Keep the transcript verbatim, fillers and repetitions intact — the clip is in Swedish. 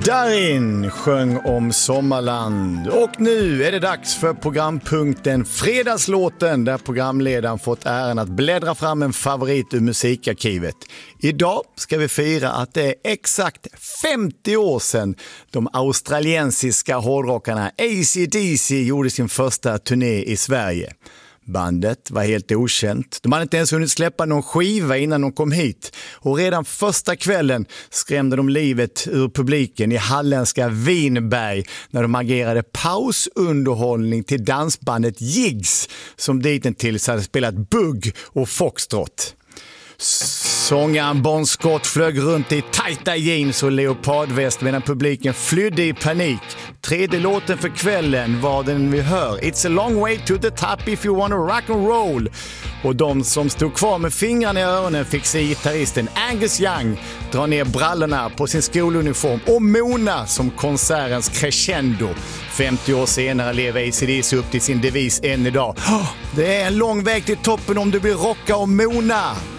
Darin sjöng om Sommarland. Och nu är det dags för programpunkten Fredagslåten, där programledaren fått äran att bläddra fram en favorit ur musikarkivet. Idag ska vi fira att det är exakt femtio år sedan de australiensiska hårdrockarna A C D C gjorde sin första turné i Sverige. Bandet var helt okänt. De hade inte ens hunnit släppa någon skiva innan de kom hit. Och redan första kvällen skrämde de livet ur publiken i halländska Vinberg när de agerade pausunderhållning till dansbandet Jigs, som dittills hade spelat bugg och foxtrot. Sångaren Bon Scott flög runt i tajta jeans och leopardväst medan publiken flydde i panik. Tredje låten för kvällen var den vi hör, It's a long way to the top if you wanna rock and roll. Och de som stod kvar med fingrarna i öronen fick se gitarristen Angus Young dra ner brallorna på sin skoluniform och mona som konsertens crescendo. femtio år senare lever A C D C upp till sin devis än idag. Det är en lång väg till toppen om du vill rocka och mona.